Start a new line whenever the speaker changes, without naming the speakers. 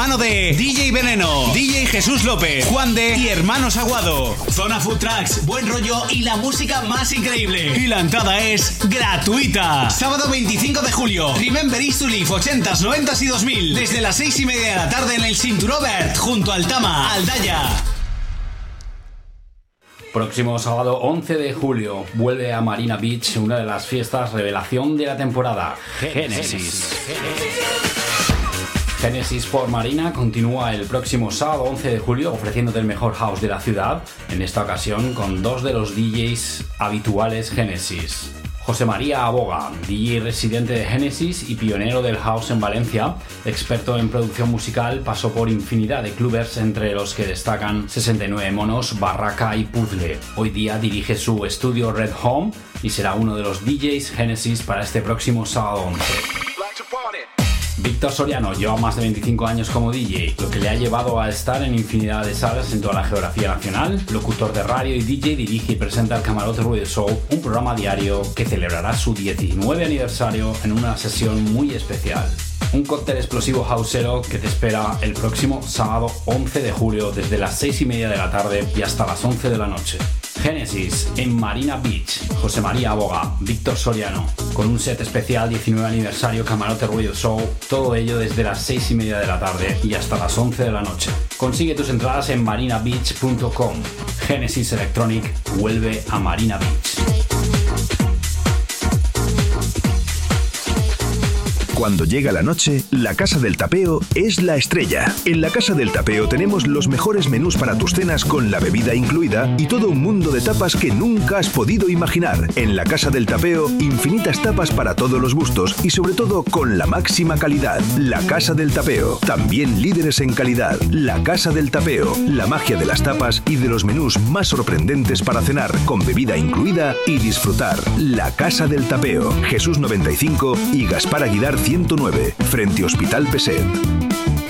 Mano de DJ Veneno, DJ Jesús López, Juan de y Hermanos Aguado. Zona Food Trucks, buen rollo y la música más increíble. Y la entrada es gratuita. Sábado 25 de julio, Remember Is to Live 80s, 90s y 2000. Desde las 6:30 de la tarde en el Cinturobert, junto al Tama, Aldaya.
Próximo sábado 11 de julio vuelve a Marina Beach una de las fiestas revelación de la temporada, Genesis. Genesis por Marina continúa el próximo sábado 11 de julio ofreciéndote el mejor house de la ciudad, en esta ocasión con dos de los DJs habituales Genesis. José María Aboga, DJ residente de Genesis y pionero del house en Valencia, experto en producción musical, pasó por infinidad de clubers entre los que destacan 69 Monos, Barraca y Puzzle. Hoy día dirige su estudio Red Home y será uno de los DJs Genesis para este próximo sábado 11. Víctor Soriano lleva más de 25 años como DJ, lo que le ha llevado a estar en infinidad de salas en toda la geografía nacional. Locutor de radio y DJ, dirige y presenta el Camarote Radio Show, un programa diario que celebrará su 19 aniversario en una sesión muy especial. Un cóctel explosivo houseero que te espera el próximo sábado 11 de julio desde las 6:30 de la tarde y hasta las 11 de la noche. Genesis en Marina Beach, José María Aboga, Víctor Soriano, con un set especial 19 aniversario Camarote Radio Show, todo ello desde las 6:30 de la tarde y hasta las 11 de la noche. Consigue tus entradas en marinabeach.com. Genesis Electronic vuelve a Marina Beach.
Cuando llega la noche, la Casa del Tapeo es la estrella. En la Casa del Tapeo tenemos los mejores menús para tus cenas con la bebida incluida y todo un mundo de tapas que nunca has podido imaginar. En la Casa del Tapeo, infinitas tapas para todos los gustos y sobre todo con la máxima calidad. La Casa del Tapeo, también líderes en calidad. La Casa del Tapeo, la magia de las tapas y de los menús más sorprendentes para cenar con bebida incluida y disfrutar. La Casa del Tapeo, Jesús 95 y Gaspar Aguilar 109, frente Hospital Peset.